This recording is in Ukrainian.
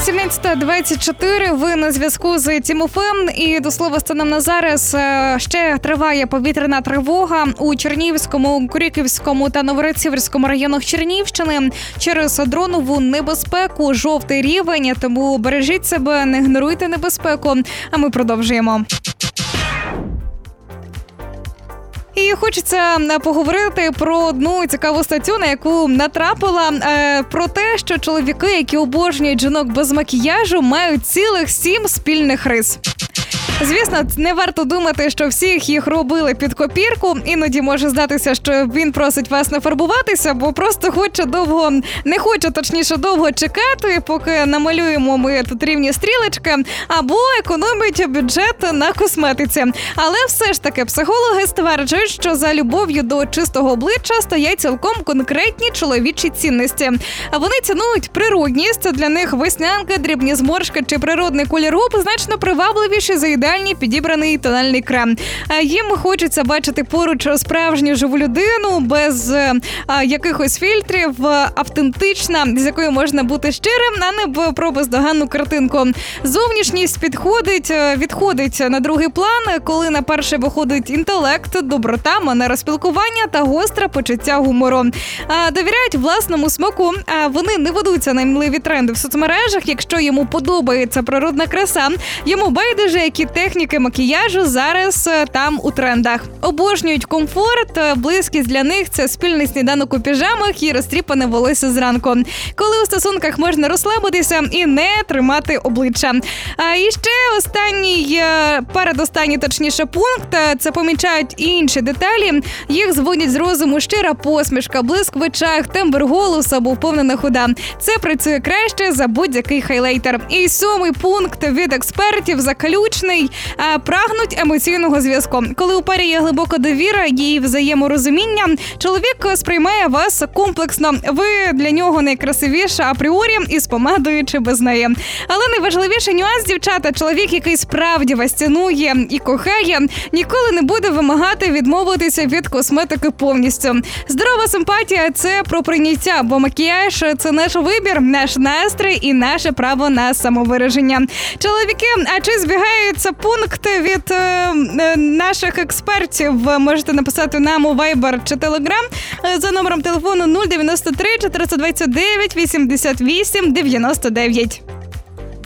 17:24, ви на зв'язку з Тімофем. І до слова, станом на зараз ще триває повітряна тривога у Чернігівському, Крюківському та Новоросійському районах Чернігівщини через дронову небезпеку, жовтий рівень. Тому бережіть себе, не ігноруйте небезпеку. А ми продовжуємо. І хочеться поговорити про одну цікаву статтю, на яку натрапила, про те, що чоловіки, які обожнюють жінок без макіяжу, мають цілих 7 спільних рис. Звісно, не варто думати, що всіх їх робили під копірку. Іноді може здатися, що він просить вас не фарбуватися, бо просто не хоче довго чекати, поки намалюємо ми тут рівні стрілечки, або економить бюджет на косметиці. Але все ж таки психологи стверджують, що за любов'ю до чистого обличчя стоять цілком конкретні чоловічі цінності. А вони цінують природність, для них веснянка, дрібні зморшки чи природний колір губ значно привабливіші за ідеальний підібраний тональний крем. Їм хочеться бачити поруч справжню живу людину, без якихось фільтрів, автентична, з якою можна бути щирим, а не про бездоганну картинку. Зовнішність відходить на другий план, коли на перше виходить інтелект, доброта, манера спілкування та гостре почуття гумору. Довіряють власному смаку, вони не ведуться на милі тренди в соцмережах, якщо йому подобається природна краса, йому байдуже, які техніки макіяжу зараз там у трендах. Обожнюють комфорт, близькість для них – це спільний сніданок у піжамах і розтріпане волосся зранку. Коли у стосунках можна розслабитися і не тримати обличчя. І ще передостанній пункт – це помічають і інші деталі. Їх зводять з розуму щира посмішка, блиск в очах, тембр голосу або впевнена хода. Це працює краще за будь-який хайлайтер. І 7-й пункт від експертів заключний – прагнуть емоційного зв'язку. Коли у парі є глибока довіра і взаєморозуміння, чоловік сприймає вас комплексно. Ви для нього найкрасивіша апріорі із помадою чи без неї. Але найважливіший нюанс, дівчата, чоловік, який справді вас цінує і кохає, ніколи не буде вимагати відмовитися від косметики повністю. Здорова симпатія – це про прийняття, бо макіяж – це наш вибір, наш настрій і наше право на самовираження. Чоловіки, а чи збігаються пункти від наших експертів? Можете написати нам у Viber чи Telegram за номером телефону 093 429 88 99.